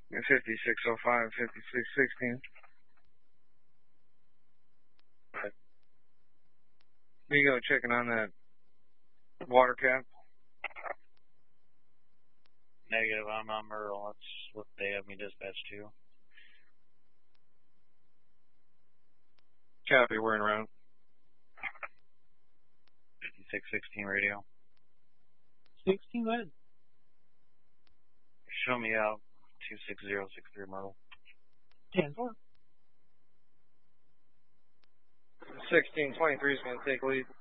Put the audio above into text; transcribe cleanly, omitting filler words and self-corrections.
5605, 5616. You go checking on that water cap? Negative, I'm on Merle. That's what they have me dispatched to. Copy, we're in route. 5616 radio. 16, go ahead. Show me out. 26063 Myrtle. 10-4. 1623 is going to take lead.